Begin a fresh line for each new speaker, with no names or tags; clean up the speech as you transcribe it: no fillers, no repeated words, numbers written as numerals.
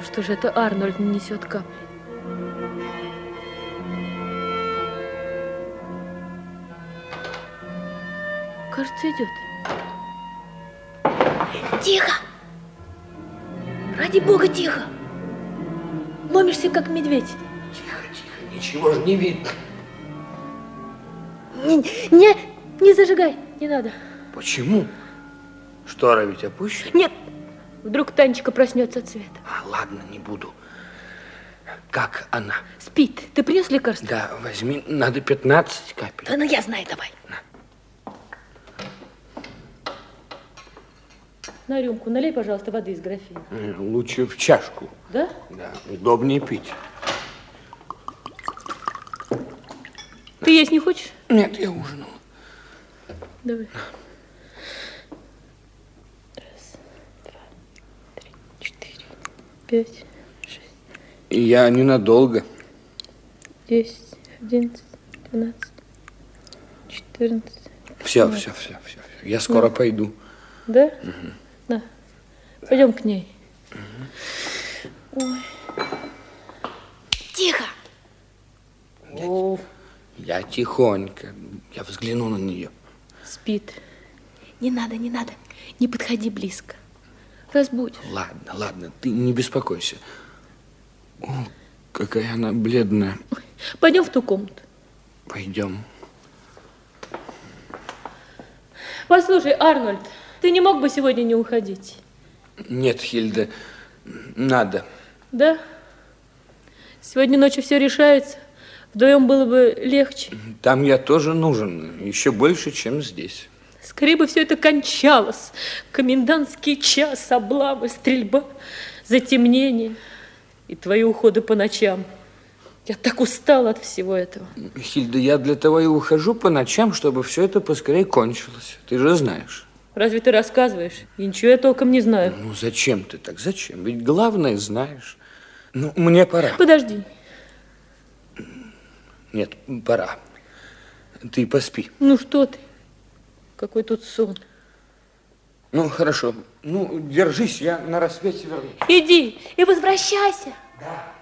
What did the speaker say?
Что же это Арнольд не несет капли? Кажется, идет. Тихо! Ради бога, тихо! Ломишься, как медведь.
Тихо, тихо, ничего же не видно.
Не зажигай, не надо.
Почему? Штора ведь опущена?
Нет, вдруг Танечка проснется от света.
Ладно, не буду. Как она?
Спит. Ты принес лекарство?
Да, возьми, надо 15 капель.
Да, ну я знаю, давай. На рюмку налей, пожалуйста, воды из графина.
Лучше в чашку.
Да?
Да, удобнее пить.
Ты есть не хочешь?
Нет, я ужинал.
Давай. Раз, два, три, 4, 5, 6.
Я ненадолго.
10, 11, 12, 14.
Все. Я скоро пойду.
Да? Угу. Да. Пойдем к ней. Угу. Ой. Тихо!
Я тихонько. Я взгляну на нее.
Спит. Не надо. Не подходи близко. Разбудишь.
Ладно, ты не беспокойся. О, какая она бледная.
Пойдем в ту комнату.
Пойдем.
Послушай, Арнольд, ты не мог бы сегодня не уходить?
Нет, Хильда, надо.
Да? Сегодня ночью все решается. Вдвоем было бы легче.
Там я тоже нужен, еще больше, чем здесь.
Скорее бы все это кончалось. Комендантский час, облавы, стрельба, затемнение и твои уходы по ночам. Я так устала от всего этого.
Хильда, я для того и ухожу по ночам, чтобы все это поскорее кончилось. Ты же знаешь.
Разве ты рассказываешь? И ничего я толком не знаю.
Ну, зачем ты так? Зачем? Ведь главное знаешь. Ну, мне пора.
Подожди.
Нет, пора. Ты поспи.
Ну, что ты? Какой тут сон.
Ну, хорошо. Ну, держись, я на рассвете вернусь.
Иди и возвращайся.
Да.